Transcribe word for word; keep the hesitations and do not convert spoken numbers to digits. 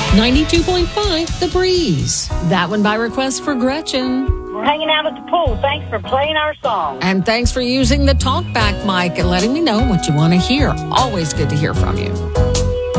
ninety-two point five The Breeze. That one by request for Gretchen. We're hanging out at the pool. Thanks for playing our song. And thanks for using the talkback mic and letting me know what you want to hear. Always good to hear from you.